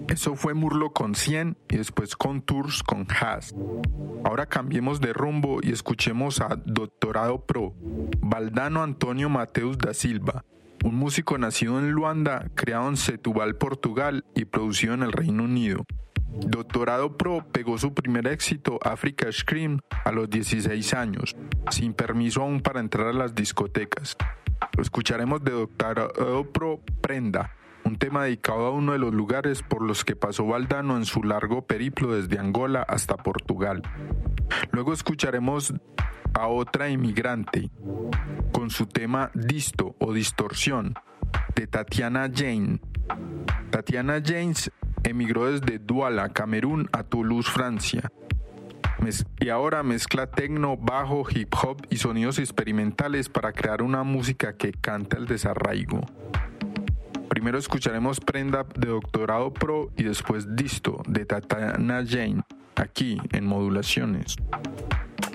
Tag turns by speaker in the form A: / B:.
A: Eso fue Murlo con 100 y después Contours con Has. Ahora cambiemos de rumbo y escuchemos a Doutorado Pro, Valdano Antonio Mateus da Silva, un músico nacido en Luanda, creado en Setúbal, Portugal y producido en el Reino Unido. Doutorado Pro pegó su primer éxito, Africa Scream, a los 16 años, sin permiso aún para entrar a las discotecas. Lo escucharemos de Doutorado Pro, Prenda, un tema dedicado a uno de los lugares por los que pasó Valdano en su largo periplo desde Angola hasta Portugal. Luego escucharemos a otra inmigrante, con su tema Disto o Distorsión, de Tatiana Jane. Tatiana James emigró desde Douala, Camerún, a Toulouse, Francia. Y ahora mezcla tecno, bajo, hip hop y sonidos experimentales para crear una música que canta el desarraigo. Primero escucharemos Prenda de Doutorado Pro y después Disto de Tatiana Jane, aquí en Modulaciones.